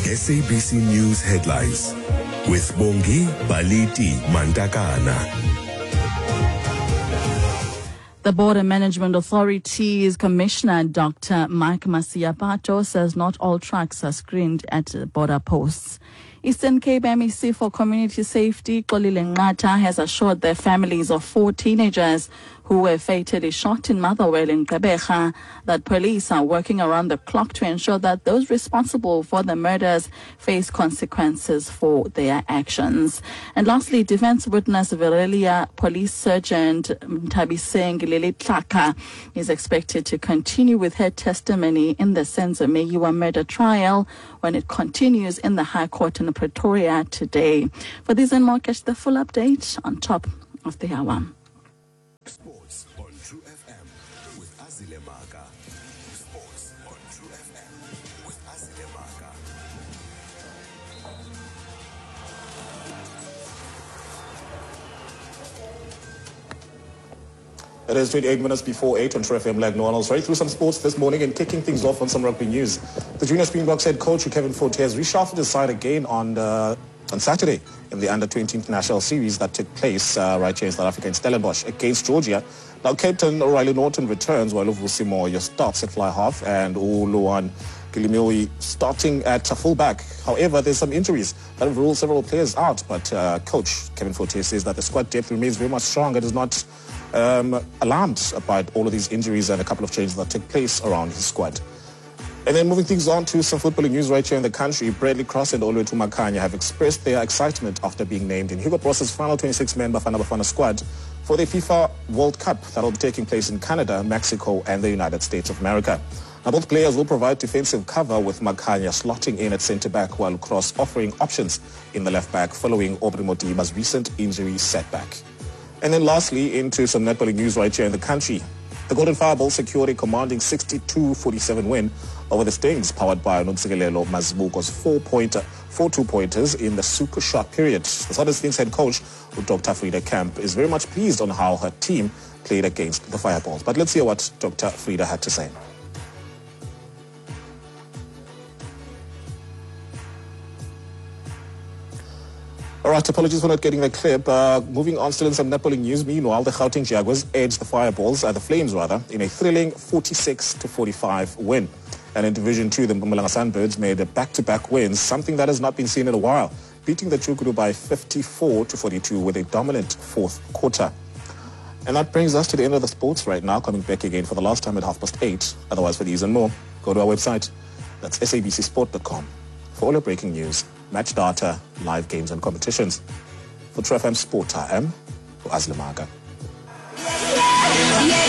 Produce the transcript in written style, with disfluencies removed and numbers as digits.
SABC News headlines with Bongi Baliti Mantakana. The Border Management Authority's Commissioner, Dr. Mike Masiapato, says not all trucks are screened at border posts. Eastern Cape MEC for Community Safety, Xolile Nqatha, has assured their families of 4 teenagers who were fatally shot in Motherwell in Gqeberha that police are working around the clock to ensure that those responsible for the murders face consequences for their actions. And lastly, defense witness Virelia Police Sergeant Mtabiseng Lilitlaka is expected to continue with her testimony in the Senzo Meyiwa murder trial when it continues in the High Court in Pretoria today. For this and more, catch the full update on top of the hour. Sports on True FM with Azile Maka. Sports on True FM with Azile Maka. It is 28 minutes before 8 on True FM like no one else. Right through some sports this morning and kicking things off on some rugby news. The Junior Springboks head coach Kevin Fortier has reshuffled his side again on Saturday in the Under-20 International Series that took place right here in South Africa in Stellenbosch against Georgia. Now, Captain O'Reilly Norton returns while Vusi Moyo starts at fly half and Uluwan Gilimoi starting at fullback. However, there's some injuries that have ruled several players out, but coach Kevin Fortier says that the squad depth remains very much strong and is not alarmed about all of these injuries and a couple of changes that took place around his squad. And then moving things on to some footballing news right here in the country, Bradley Cross and Oluwethu Makhanya have expressed their excitement after being named in Hugo Bross's final 26-man Bafana Bafana squad for the FIFA World Cup that will be taking place in Canada, Mexico and the United States of America. Now, both players will provide defensive cover with Makhanya slotting in at centre-back while Cross offering options in the left-back following Aubrey Modiba's recent injury setback. And then lastly, into some netballing news right here in the country. The Golden Fireball secured a commanding 62-47 win over the Stings, powered by Nontsikelelo Mazibuko's 4-2-pointers in the super short period. The Southern Stings head coach, Dr. Frida Camp, is very much pleased on how her team played against the Fireballs. But let's hear what Dr. Frida had to say. All right, apologies for not getting the clip. Moving on, still in some netballing news. Meanwhile, the Gauteng Jaguars edged the Fireballs, the Flames rather, in a thrilling 46-45 win. And in Division 2, the Mpumalanga Sunbirds made back-to-back wins, something that has not been seen in a while, beating the Chukuru by 54-42 with a dominant fourth quarter. And that brings us to the end of the sports right now, coming back again for the last time at 8:30. Otherwise, for these and more, go to our website. That's sabcsport.com for all your breaking news, match data, live games and competitions. For True FM Sport, I am Azile Maka.